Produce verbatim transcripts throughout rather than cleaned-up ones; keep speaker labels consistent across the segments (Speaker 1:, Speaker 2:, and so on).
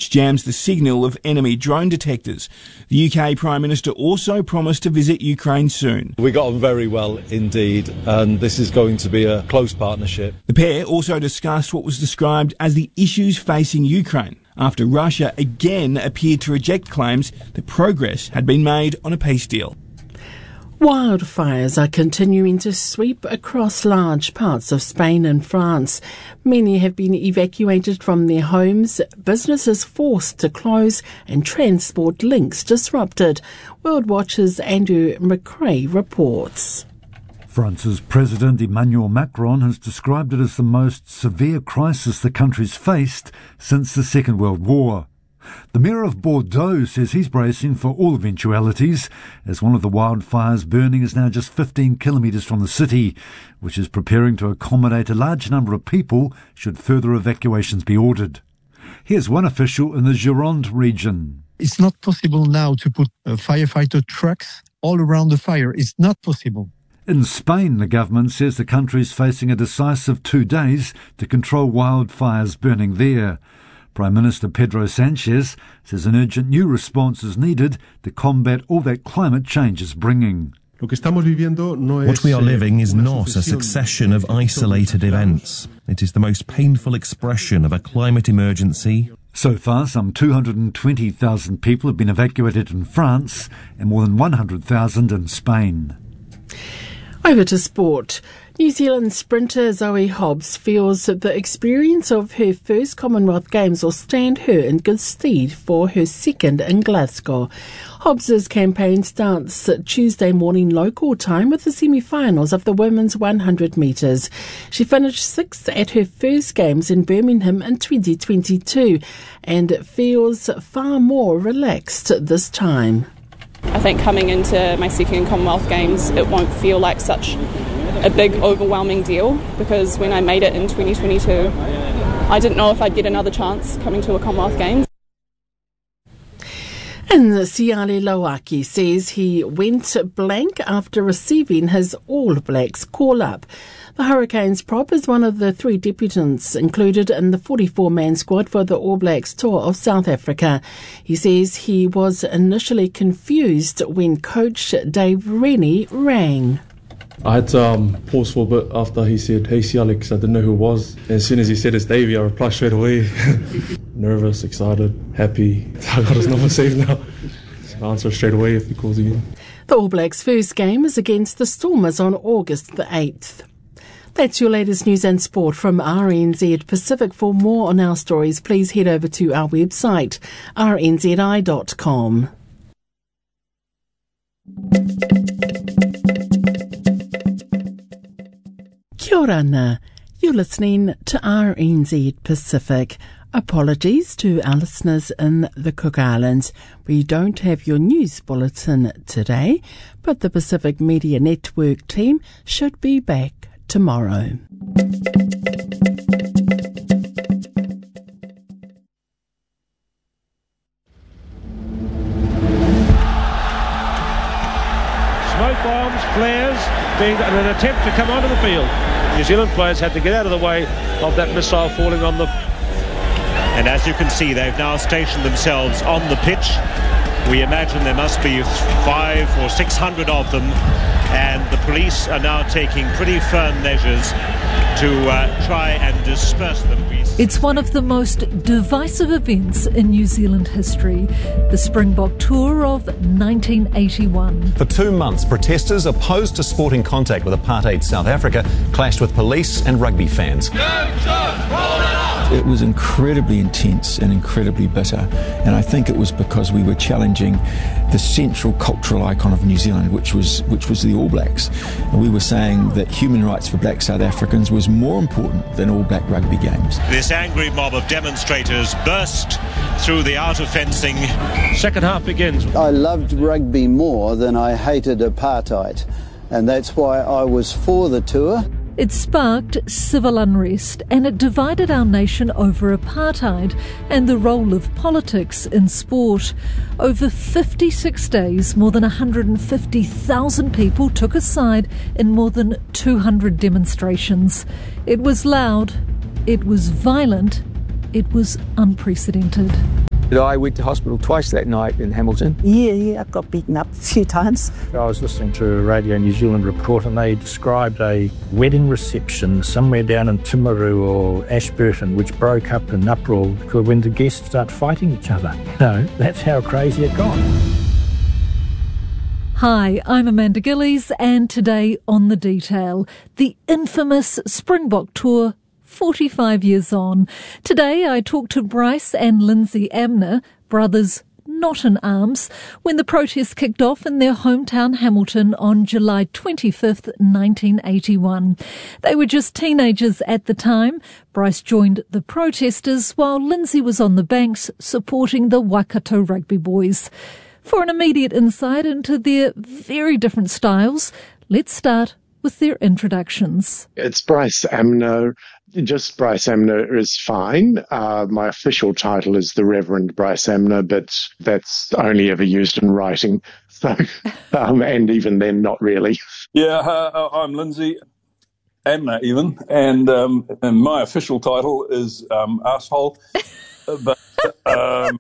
Speaker 1: which jams the signal of enemy drone detectors. The U K Prime Minister also promised to visit Ukraine soon.
Speaker 2: We got on very well indeed, and this is going to be a close partnership.
Speaker 1: The pair also discussed what was described as the issues facing Ukraine, after Russia again appeared to reject claims that progress had been made on a peace deal.
Speaker 3: Wildfires are continuing to sweep across large parts of Spain and France. Many have been evacuated from their homes, businesses forced to close, and transport links disrupted. World Watch's Andrew McRae reports.
Speaker 4: France's President Emmanuel Macron has described it as the most severe crisis the country's faced since the Second World War. The Mayor of Bordeaux says he's bracing for all eventualities, as one of the wildfires burning is now just fifteen kilometres from the city, which is preparing to accommodate a large number of people should further evacuations be ordered. Here's one official in the Gironde region.
Speaker 5: It's not possible now to put uh, firefighter trucks all around the fire. It's not possible.
Speaker 4: In Spain, the government says the country is facing a decisive two days to control wildfires burning there. Prime Minister Pedro Sanchez says an urgent new response is needed to combat all that climate change is bringing.
Speaker 6: What we are living is not a succession of isolated events. It is the most painful expression of a climate emergency.
Speaker 4: So far, some two hundred twenty thousand people have been evacuated in France and more than one hundred thousand in Spain.
Speaker 3: Over to sport. New Zealand sprinter Zoe Hobbs feels that the experience of her first Commonwealth Games will stand her in good stead for her second in Glasgow. Hobbs's campaign starts Tuesday morning local time with the semi-finals of the women's one hundred metres. She finished sixth at her first Games in Birmingham in twenty twenty-two and feels far more relaxed this time.
Speaker 7: I think coming into my second Commonwealth Games, it won't feel like such a big, overwhelming deal, because when I made it in twenty twenty-two, I didn't know if I'd get another chance coming to a Commonwealth Games.
Speaker 3: And Siale Lauaki says he went blank after receiving his All Blacks call-up. The Hurricanes prop is one of the three debutants included in the forty-four man squad for the All Blacks tour of South Africa. He says he was initially confused when coach Dave Rennie rang.
Speaker 8: I had to um, pause for a bit after he said, "Hey Siale," because I didn't know who it was. And as soon as he said it's Davey, I replied straight away. Nervous, excited, happy. I got his number saved now. So I'll answer straight away if he calls again.
Speaker 3: The All Blacks' first game is against the Stormers on August the eighth. That's your latest news and sport from R N Z Pacific. For more on our stories, please head over to our website, r n z i dot com. Kia ora ana. You're listening to R N Z Pacific. Apologies to our listeners in the Cook Islands. We don't have your news bulletin today, but the Pacific Media Network team should be back tomorrow.
Speaker 9: Smoke bombs, flares, being in an attempt to come onto the field. New Zealand players had to get out of the way of that missile falling on them.
Speaker 10: And as you can see, they've now stationed themselves on the pitch. We imagine there must be five or six hundred of them, and the police are now taking pretty firm measures to uh, try and disperse them.
Speaker 11: It's one of the most divisive events in New Zealand history, the Springbok Tour of nineteen eighty-one.
Speaker 12: For two months, protesters opposed to sporting contact with apartheid South Africa clashed with police and rugby fans.
Speaker 13: It was incredibly intense and incredibly bitter, and I think it was because we were challenging the central cultural icon of New Zealand, which was which was the All Blacks. And we were saying that human rights for black South Africans was more important than All Black rugby games.
Speaker 10: This angry mob of demonstrators burst through the outer fencing.
Speaker 9: Second half begins.
Speaker 14: I loved rugby more than I hated apartheid, and that's why I was for the tour.
Speaker 11: It sparked civil unrest, and it divided our nation over apartheid and the role of politics in sport. Over fifty-six days, more than one hundred fifty thousand people took a side in more than two hundred demonstrations. It was loud, it was violent, it was unprecedented.
Speaker 15: I went to hospital twice that night in Hamilton.
Speaker 16: Yeah, yeah, I got beaten up a few times.
Speaker 17: I was listening to a Radio New Zealand report and they described a wedding reception somewhere down in Timaru or Ashburton which broke up in uproar when the guests start fighting each other. No, that's how crazy it got.
Speaker 11: Hi, I'm Amanda Gillies, and today on The Detail, the infamous Springbok Tour, forty-five years on. Today I talk to Bryce and Lindsay Amner, brothers not in arms, when the protests kicked off in their hometown Hamilton on July twenty-fifth, nineteen eighty-one. They were just teenagers at the time. Bryce joined the protesters while Lindsay was on the banks supporting the Waikato Rugby Boys. For an immediate insight into their very different styles, let's start with their introductions.
Speaker 18: It's Bryce Amner. Just Bryce Amner is fine. Uh, my official title is the Reverend Bryce Amner, but that's only ever used in writing. So, um, and even then, not really.
Speaker 19: Yeah, uh, I'm Lindsay Amner even, and, um, and my official title is um, Arsehole, but um,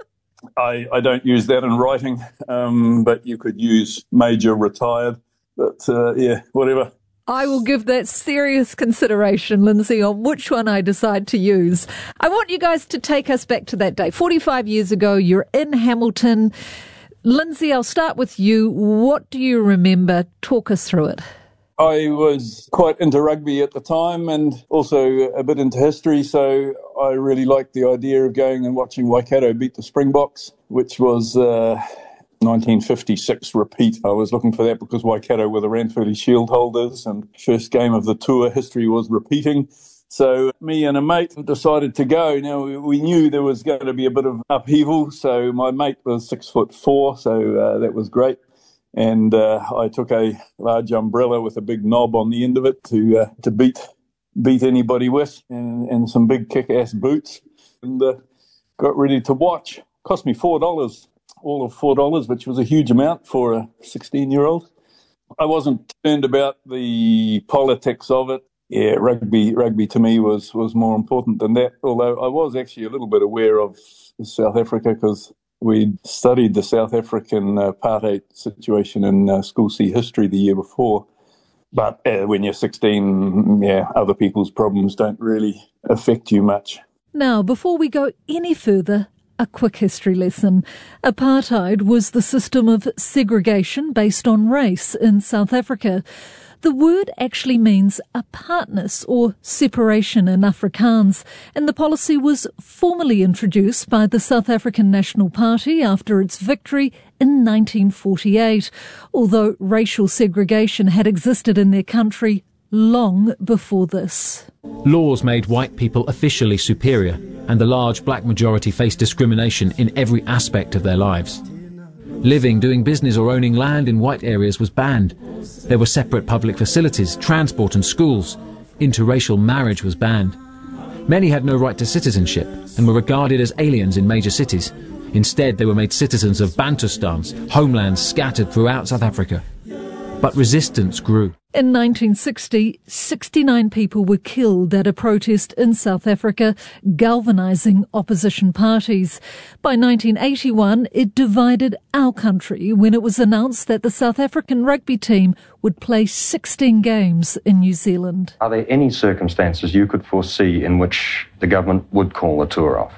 Speaker 19: I, I don't use that in writing, um, but you could use Major Retired. But, uh, yeah, whatever.
Speaker 11: I will give that serious consideration, Lindsay, on which one I decide to use. I want you guys to take us back to that day. forty-five years ago, you're in Hamilton. Lindsay, I'll start with you. What do you remember? Talk us through it.
Speaker 19: I was quite into rugby at the time and also a bit into history, so I really liked the idea of going and watching Waikato beat the Springboks, which was... Uh, nineteen fifty-six repeat. I was looking for that because Waikato were the Ranfurly Shield holders and first game of the tour history was repeating. So me and a mate decided to go. Now we knew there was going to be a bit of upheaval, so my mate was six foot four, so uh, that was great. And uh, I took a large umbrella with a big knob on the end of it to uh, to beat beat anybody with, and, and some big kick-ass boots, and uh, got ready to watch. Cost me four dollars. All of four dollars, which was a huge amount for a sixteen-year-old. I wasn't concerned about the politics of it. Yeah, rugby rugby to me was, was more important than that, although I was actually a little bit aware of South Africa because we'd studied the South African uh, apartheid situation in uh, School C history the year before. But uh, when you're sixteen, yeah, other people's problems don't really affect you much.
Speaker 11: Now, before we go any further, a quick history lesson. Apartheid was the system of segregation based on race in South Africa. The word actually means apartness or separation in Afrikaans, and the policy was formally introduced by the South African National Party after its victory in nineteen forty-eight, although racial segregation had existed in their country long before this.
Speaker 20: Laws made white people officially superior, and the large black majority faced discrimination in every aspect of their lives. Living, doing business or owning land in white areas was banned. There were separate public facilities, transport and schools. Interracial marriage was banned. Many had no right to citizenship and were regarded as aliens in major cities. Instead, they were made citizens of Bantustans, homelands scattered throughout South Africa. But resistance grew.
Speaker 11: In nineteen sixty, sixty-nine people were killed at a protest in South Africa, galvanising opposition parties. By nineteen eighty-one, it divided our country when it was announced that the South African rugby team would play sixteen games in New Zealand.
Speaker 21: Are there any circumstances you could foresee in which the government would call the tour off?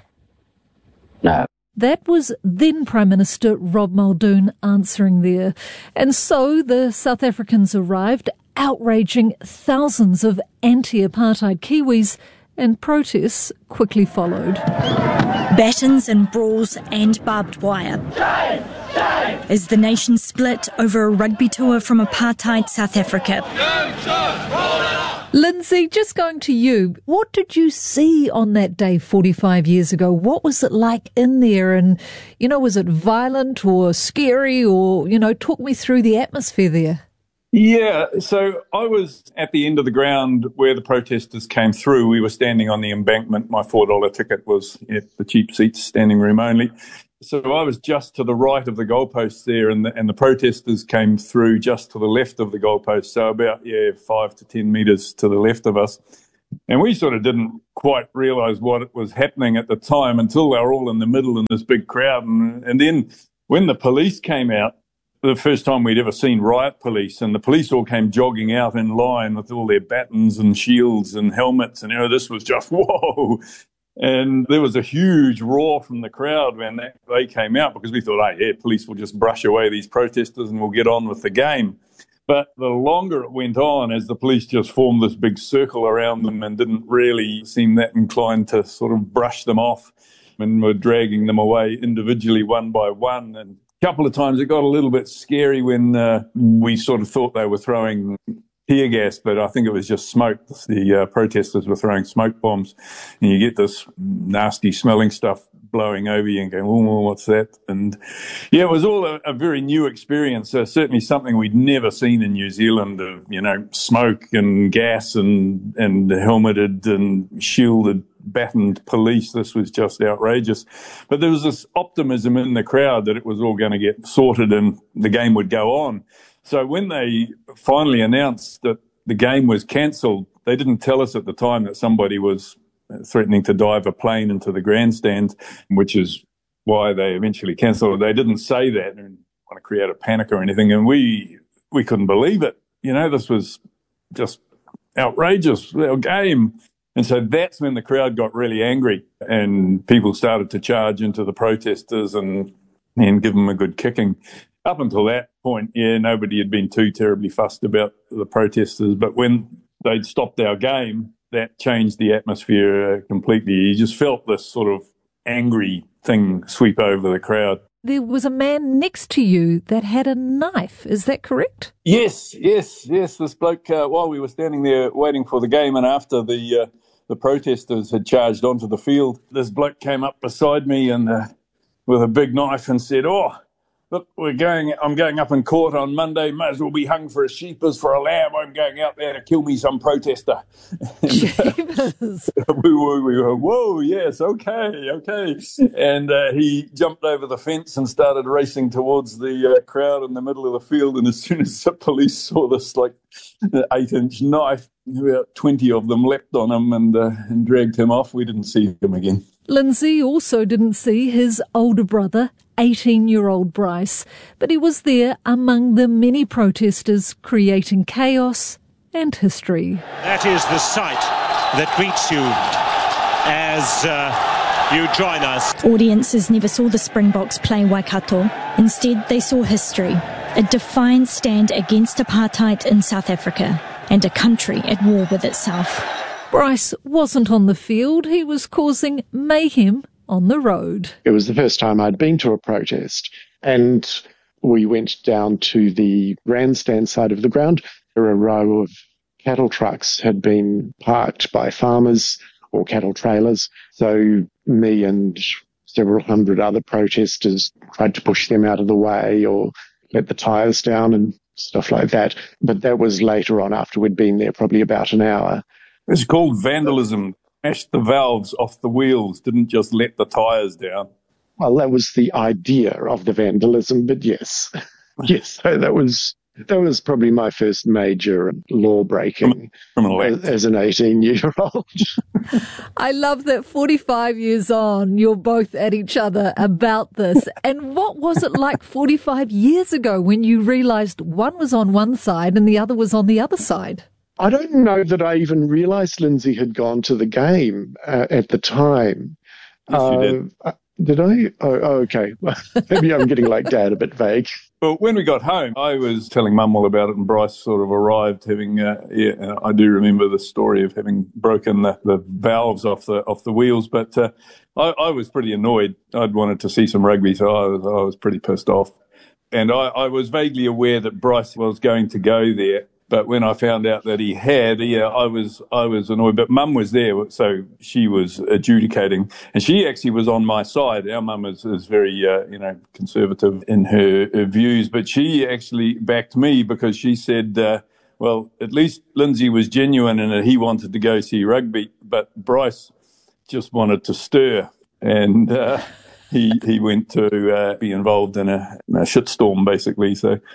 Speaker 16: No.
Speaker 11: That was then Prime Minister Rob Muldoon answering there. And so the South Africans arrived, outraging thousands of anti-apartheid Kiwis, and protests quickly followed.
Speaker 22: Battens and brawls and barbed wire. As the nation split over a rugby tour from apartheid South Africa.
Speaker 11: Lindsay, just going to you, what did you see on that day forty-five years ago? What was it like in there? And, you know, was it violent or scary or, you know, talk me through the atmosphere there.
Speaker 19: Yeah, so I was at the end of the ground where the protesters came through. We were standing on the embankment. My four dollar ticket was at the cheap seats, standing room only. So I was just to the right of the goalposts there, and the, and the protesters came through just to the left of the goalposts, so about, yeah, five to ten metres to the left of us. And we sort of didn't quite realise what was happening at the time until they were all in the middle in this big crowd. And, and then when the police came out, the first time we'd ever seen riot police, and the police all came jogging out in line with all their batons and shields and helmets, and you know, this was just, whoa. And there was a huge roar from the crowd when that, they came out, because we thought, oh, yeah, police will just brush away these protesters and we'll get on with the game. But the longer it went on, as the police just formed this big circle around them and didn't really seem that inclined to sort of brush them off, and were dragging them away individually one by one. And a couple of times it got a little bit scary when uh, we sort of thought they were throwing tear gas, but I think it was just smoke. The uh, protesters were throwing smoke bombs, and you get this nasty smelling stuff blowing over you and going, oh, what's that? And yeah, it was all a, a very new experience, uh, certainly something we'd never seen in New Zealand, of, you know, smoke and gas and, and helmeted and shielded, battened police. This was just outrageous. But there was this optimism in the crowd that it was all going to get sorted and the game would go on. So when they finally announced that the game was cancelled, they didn't tell us at the time that somebody was threatening to dive a plane into the grandstand, which is why they eventually cancelled it. They didn't say that and want to create a panic or anything, and we we couldn't believe it. You know, this was just outrageous, our game. And so that's when the crowd got really angry and people started to charge into the protesters and, and give them a good kicking. Up until that point, yeah, nobody had been too terribly fussed about the protesters. But when they'd stopped our game, that changed the atmosphere uh, completely. You just felt this sort of angry thing sweep over the crowd.
Speaker 11: There was a man next to you that had a knife. Is that correct?
Speaker 19: Yes, yes, yes. This bloke, uh, while we were standing there waiting for the game and after the uh, the protesters had charged onto the field, this bloke came up beside me and uh, with a big knife and said, oh, look, we're going, I'm going up in court on Monday, may as well be hung for a sheep as for a lamb. I'm going out there to kill me some protester. And, uh, we, were, we were, whoa, yes, okay, okay. And uh, he jumped over the fence and started racing towards the uh, crowd in the middle of the field. And as soon as the police saw this, like, eight-inch knife, about twenty of them leapt on him and, uh, and dragged him off. We didn't see him again.
Speaker 11: Lindsay also didn't see his older brother, eighteen-year-old Bryce, but he was there among the many protesters creating chaos and history.
Speaker 10: That is the sight that greets you as uh, you join us.
Speaker 22: Audiences never saw the Springboks play Waikato. Instead, they saw history, a defiant stand against apartheid in South Africa, and a country at war with itself.
Speaker 11: Bryce wasn't on the field. He was causing mayhem on the road.
Speaker 18: It was the first time I'd been to a protest, and we went down to the grandstand side of the ground. There were a row of cattle trucks had been parked by farmers or cattle trailers. So me and several hundred other protesters tried to push them out of the way or let the tyres down and stuff like that. But that was later on, after we'd been there probably about an hour.
Speaker 19: It's called vandalism. Smashed the valves off the wheels, didn't just let the tyres down.
Speaker 18: Well, that was the idea of the vandalism, but yes. Yes, so that was that was probably my first major law breaking as, as an eighteen-year-old.
Speaker 11: I love that forty-five years on, you're both at each other about this. And what was it like forty-five years ago when you realised one was on one side and the other was on the other side?
Speaker 18: I don't know that I even realised Lindsay had gone to the game uh, at the time.
Speaker 19: Yes,
Speaker 18: uh,
Speaker 19: you did.
Speaker 18: Uh, did I? Oh, oh okay. Maybe I'm getting like Dad, a bit vague.
Speaker 19: Well, when we got home, I was telling Mum all about it, and Bryce sort of arrived having, uh, yeah, I do remember the story of having broken the, the valves off the off the wheels, but uh, I, I was pretty annoyed. I'd wanted to see some rugby, so I was, I was pretty pissed off. And I, I was vaguely aware that Bryce was going to go there. But when I found out that he had, yeah, I was I was annoyed. But Mum was there, so she was adjudicating, and she actually was on my side. Our mum is, is very, uh, you know, conservative in her, her views, but she actually backed me because she said, uh, well, at least Lindsay was genuine in that he wanted to go see rugby, but Bryce just wanted to stir, and uh, he he went to uh, be involved in a, a shitstorm, basically. So.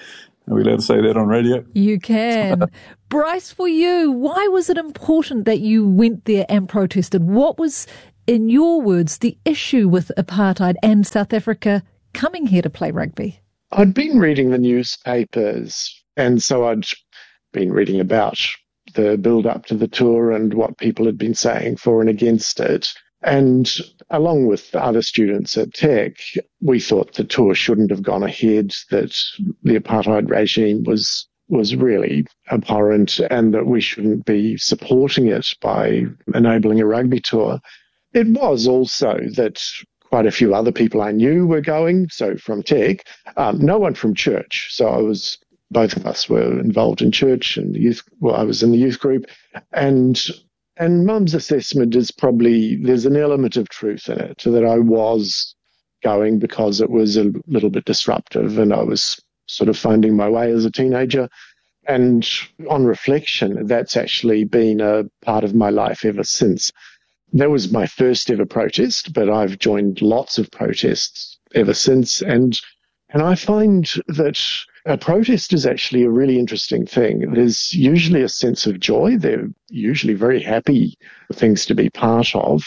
Speaker 19: Are we allowed to say that on radio?
Speaker 11: You can. Bryce, for you, why was it important that you went there and protested? What was, in your words, the issue with apartheid and South Africa coming here to play rugby?
Speaker 18: I'd been reading the newspapers, and so I'd been reading about the build-up to the tour and what people had been saying for and against it. And along with other students at Tech, we thought the tour shouldn't have gone ahead, that the apartheid regime was was really abhorrent and that we shouldn't be supporting it by enabling a rugby tour. It was also that quite a few other people I knew were going, so from Tech, um, no one from church. So I was, both of us were involved in church and youth. Well, I was in the youth group, and And Mum's assessment is probably, there's an element of truth in it, that I was going because it was a little bit disruptive and I was sort of finding my way as a teenager. And on reflection, that's actually been a part of my life ever since. That was my first ever protest, but I've joined lots of protests ever since. And and I find that a protest is actually a really interesting thing. There's usually a sense of joy. They're usually very happy things to be part of.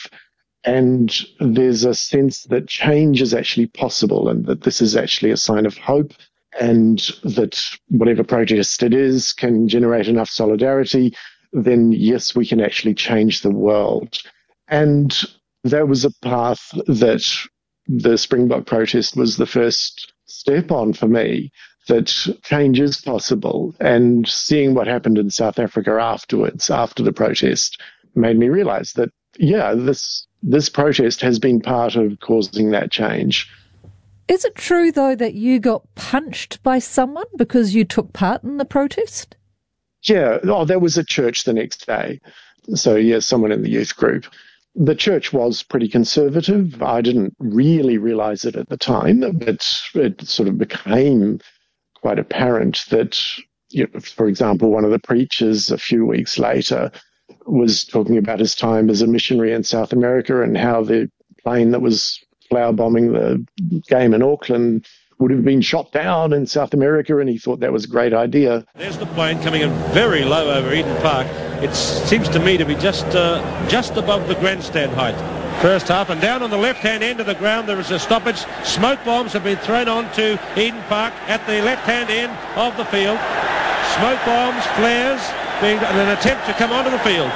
Speaker 18: And there's a sense that change is actually possible and that this is actually a sign of hope, and that whatever protest it is can generate enough solidarity, then yes, we can actually change the world. And there was a path that the Springbok protest was the first step on for me, that change is possible. And seeing what happened in South Africa afterwards, after the protest, made me realize that, yeah, this this protest has been part of causing that change.
Speaker 11: Is it true, though, that you got punched by someone because you took part in the protest?
Speaker 18: Yeah. Oh, there was a church the next day. So, yeah, someone in the youth group. The church was pretty conservative. I didn't really realize it at the time, but it sort of became quite apparent that, you know, for example, one of the preachers a few weeks later was talking about his time as a missionary in South America and how the plane that was flower bombing the game in Auckland would have been shot down in South America, and he thought that was a great idea.
Speaker 9: There's the plane coming in very low over Eden Park. It seems to me to be just uh, just above the grandstand height. First half, and down on the left-hand end of the ground there is a stoppage. Smoke bombs have been thrown onto Eden Park at the left-hand end of the field. Smoke bombs, flares, being an attempt to come onto the field.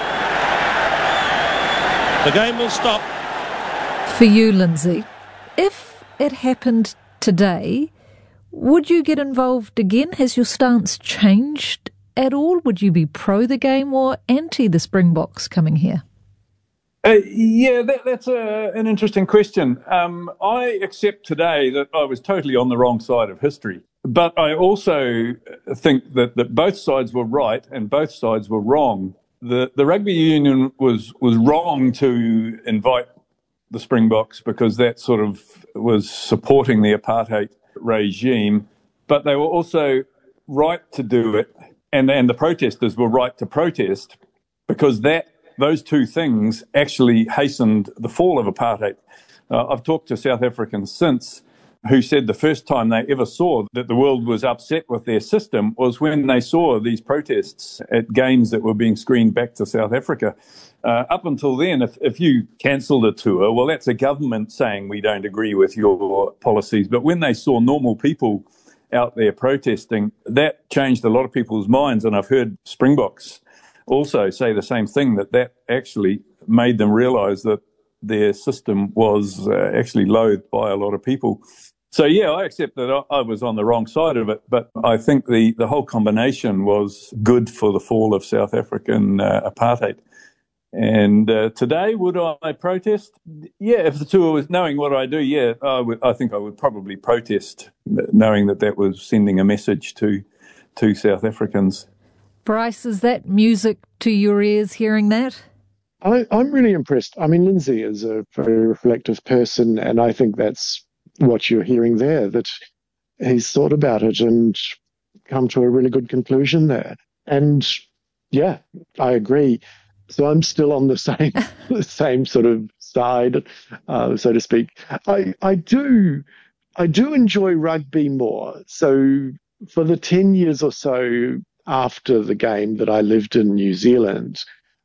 Speaker 9: The game will stop.
Speaker 11: For you, Lindsay, if it happened today, would you get involved again? Has your stance changed at all? Would you be pro the game or anti the Springboks coming here?
Speaker 19: Uh, yeah, that, that's a, an interesting question. Um, I accept today that I was totally on the wrong side of history. But I also think that, that both sides were right and both sides were wrong. The, the rugby union was, was wrong to invite the Springboks because that sort of was supporting the apartheid regime. But they were also right to do it, and, and the protesters were right to protest because that those two things actually hastened the fall of apartheid. Uh, I've talked to South Africans since who said the first time they ever saw that the world was upset with their system was when they saw these protests at games that were being screened back to South Africa. Uh, up until then, if, if you cancelled a tour, well, that's a government saying we don't agree with your policies. But when they saw normal people out there protesting, that changed a lot of people's minds. And I've heard Springboks also say the same thing, that that actually made them realise that their system was uh, actually loathed by a lot of people. So, yeah, I accept that I, I was on the wrong side of it, but I think the, the whole combination was good for the fall of South African uh, apartheid. And uh, today, would I protest? Yeah, if the tour was knowing what I do, yeah, I, would, I think I would probably protest, knowing that that was sending a message to to South Africans.
Speaker 11: Bryce, is that music to your ears hearing that?
Speaker 18: I, I'm really impressed. I mean, Lindsay is a very reflective person, and I think that's what you're hearing there, that he's thought about it and come to a really good conclusion there. And, yeah, I agree. So I'm still on the same the same sort of side, uh, so to speak. I, I do I do enjoy rugby more. So for the ten years or so after the game that I lived in New Zealand,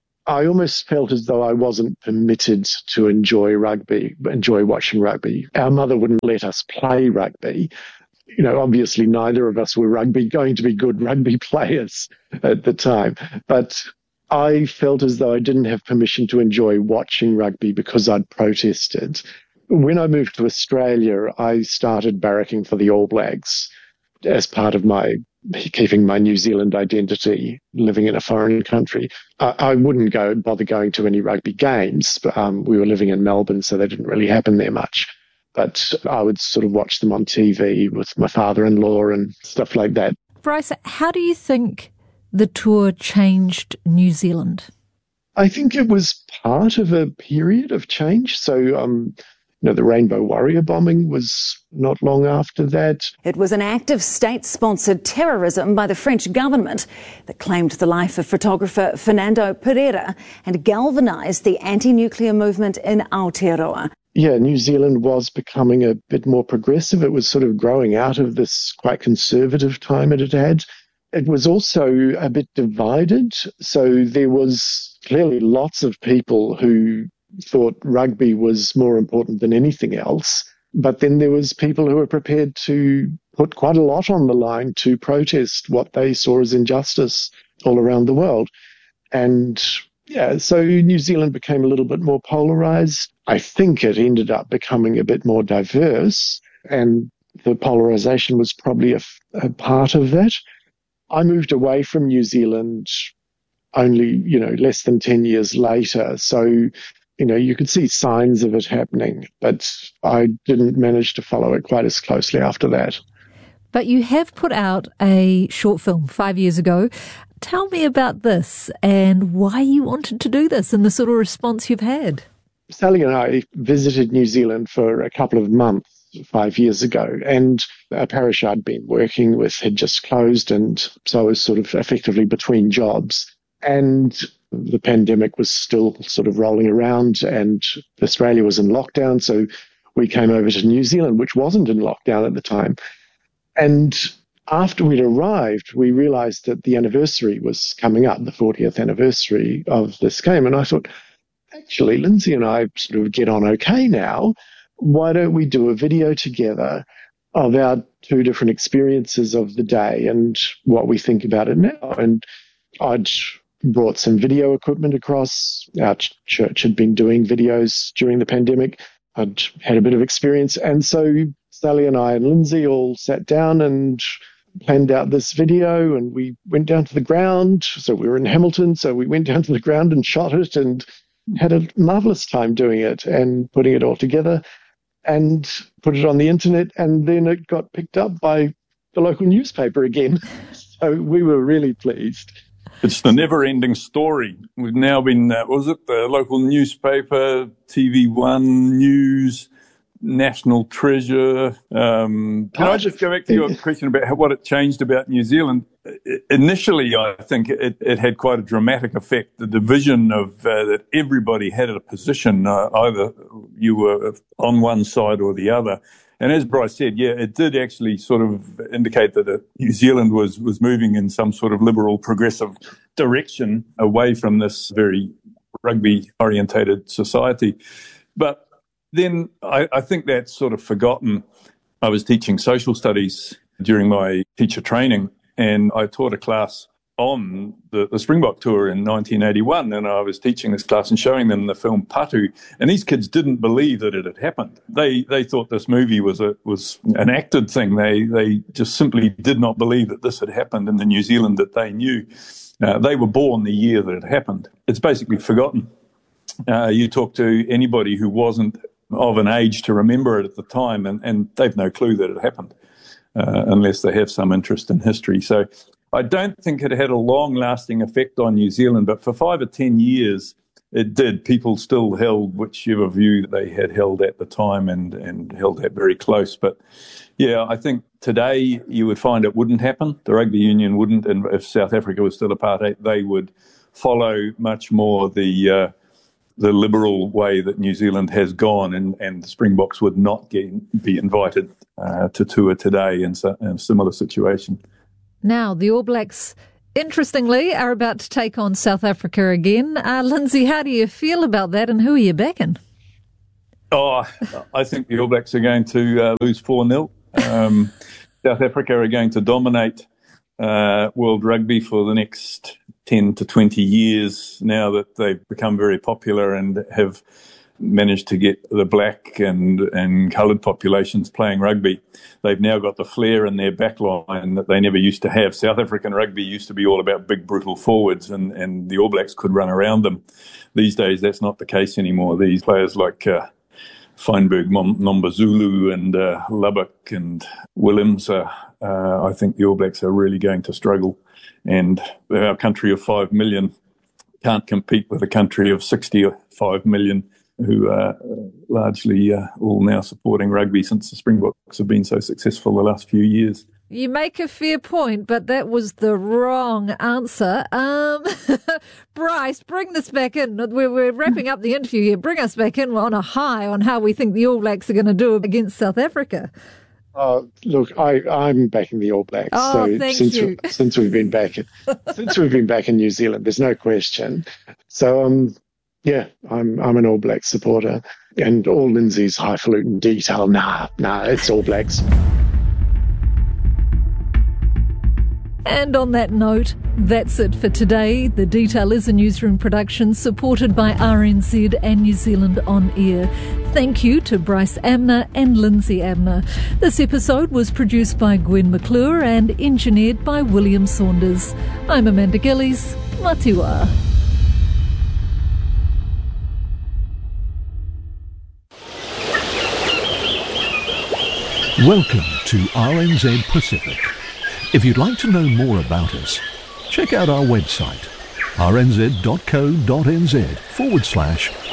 Speaker 18: I almost felt as though I wasn't permitted to enjoy rugby, enjoy watching rugby. Our mother wouldn't let us play rugby. You know, obviously neither of us were rugby, going to be good rugby players at the time. But I felt as though I didn't have permission to enjoy watching rugby because I'd protested. When I moved to Australia, I started barracking for the All Blacks as part of my keeping my New Zealand identity, living in a foreign country. I, I wouldn't go bother going to any rugby games. Um, we were living in Melbourne, so they didn't really happen there much. But I would sort of watch them on T V with my father-in-law and stuff like that.
Speaker 11: Bryce, how do you think the tour changed New Zealand?
Speaker 18: I think it was part of a period of change. So, um, you know, the Rainbow Warrior bombing was not long after that.
Speaker 1: It was an act of state-sponsored terrorism by the French government that claimed the life of photographer Fernando Pereira and galvanised the anti-nuclear movement in Aotearoa.
Speaker 18: Yeah, New Zealand was becoming a bit more progressive. It was sort of growing out of this quite conservative time it had had. It was also a bit divided. So there was clearly lots of people who thought rugby was more important than anything else. But then there was people who were prepared to put quite a lot on the line to protest what they saw as injustice all around the world. And yeah, so New Zealand became a little bit more polarized. I think it ended up becoming a bit more diverse, and the polarization was probably a, a part of that. I moved away from New Zealand only, you know, less than ten years later. So, you know, you could see signs of it happening, but I didn't manage to follow it quite as closely after that.
Speaker 11: But you have put out a short film five years ago. Tell me about this and why you wanted to do this and the sort of response you've had.
Speaker 18: Sally and I visited New Zealand for a couple of months five years ago, and a parish I'd been working with had just closed, and so I was sort of effectively between jobs. And the pandemic was still sort of rolling around, and Australia was in lockdown, so we came over to New Zealand, which wasn't in lockdown at the time. And after we'd arrived, we realised that the anniversary was coming up, the fortieth anniversary of this game. And I thought, actually, Lindsay and I sort of get on okay now. Why don't we do a video together of our two different experiences of the day and what we think about it now? And I'd brought some video equipment across. Our church had been doing videos during the pandemic. I'd had a bit of experience. And so Sally and I and Lindsay all sat down and planned out this video, and we went down to the ground. So we were in Hamilton, so we went down to the ground and shot it and had a marvellous time doing it and putting it all together and put it on the internet, and then it got picked up by the local newspaper again. So we were really pleased.
Speaker 19: It's the never-ending story. We've now been, uh, was it the local newspaper, T V One News, National Treasure. Um, can I just go back to your question about how, what it changed about New Zealand? Initially, I think it, it had quite a dramatic effect. The division of uh, that everybody had a position, uh, either you were on one side or the other. And as Bryce said, yeah, it did actually sort of indicate that uh, New Zealand was, was moving in some sort of liberal, progressive direction away from this very rugby-orientated society. But then I, I think that's sort of forgotten. I was teaching social studies during my teacher training, and I taught a class on the, the Springbok tour in nineteen eighty-one, and I was teaching this class and showing them the film Patu, and these kids didn't believe that it had happened. They they thought this movie was a was an acted thing. They they just simply did not believe that this had happened in the New Zealand that they knew. Uh, they were born the year that it happened. It's basically forgotten. Uh, you talk to anybody who wasn't of an age to remember it at the time, and, and they've no clue that it happened, uh, unless they have some interest in history. So I don't think it had a long-lasting effect on New Zealand, but for five or ten years it did. People still held whichever view they had held at the time and, and held that very close. But yeah, I think today you would find it wouldn't happen. The rugby union wouldn't, and if South Africa was still apartheid, they would follow much more the uh, the liberal way that New Zealand has gone, and, and the Springboks would not get, be invited uh, to tour today in, so, in a similar situation.
Speaker 11: Now, the All Blacks, interestingly, are about to take on South Africa again. Uh, Lindsay, how do you feel about that, and who are you backing?
Speaker 19: Oh, I think the All Blacks are going to uh, lose four nil. Um, South Africa are going to dominate uh, world rugby for the next ten to twenty years now that they've become very popular and have managed to get the black and, and coloured populations playing rugby. They've now got the flair in their backline that they never used to have. South African rugby used to be all about big, brutal forwards, and, and the All Blacks could run around them. These days, that's not the case anymore. These players like uh, Feinberg, Nombazulu and uh, Lubbock and Williams, uh, uh, I think the All Blacks are really going to struggle. And our country of five million can't compete with a country of sixty-five million who are largely uh, all now supporting rugby since the Springboks have been so successful the last few years.
Speaker 11: You make a fair point, but that was the wrong answer. Um, Bryce, bring this back in. We're, we're wrapping up the interview here. Bring us back in on a high on how we think the All Blacks are going to do against South Africa.
Speaker 18: Uh, look, I, I'm backing the All Blacks.
Speaker 11: Oh,
Speaker 18: so
Speaker 11: thank
Speaker 18: since
Speaker 11: you.
Speaker 18: We, since we've been back, in, since we've been back in New Zealand, there's no question. So um, yeah, I'm I'm an All Blacks supporter, and all Lindsay's highfalutin detail, nah, nah, it's All Blacks.
Speaker 11: And on that note, that's it for today. The Detail is a newsroom production supported by R N Z and New Zealand On Air. Thank you to Bryce Amner and Lindsay Amner. This episode was produced by Gwen McClure and engineered by William Saunders. I'm Amanda Gillies. Matiwa.
Speaker 2: Welcome to R N Z Pacific. If you'd like to know more about us, check out our website, rnz.co.nz forward slash